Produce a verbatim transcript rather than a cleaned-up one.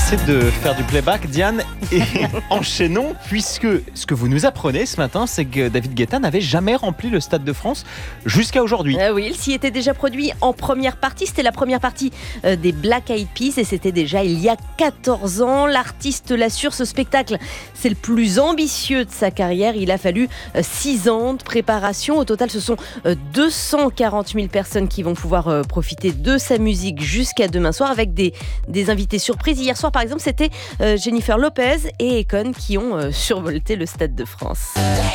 cesser de faire du playback, Diane, et enchaînons, puisque ce que vous nous apprenez ce matin, c'est que David Guetta n'avait jamais rempli le Stade de France jusqu'à aujourd'hui. Euh, oui, il s'y était déjà produit en première partie. C'était la première partie euh, des Black Eyed Peas et c'était déjà il y a quatorze ans. L'artiste l'assure, ce spectacle, c'est le plus ambitieux de sa carrière. Il a fallu euh, six ans de préparation. Au total, ce sont euh, deux cent quarante mille personnes qui vont pouvoir euh, profiter de sa musique jusqu'à demain soir avec des, des invités surprises. Hier soir, par exemple, c'était euh, Jennifer Lopez et Akon qui ont euh, survolté le Stade de France.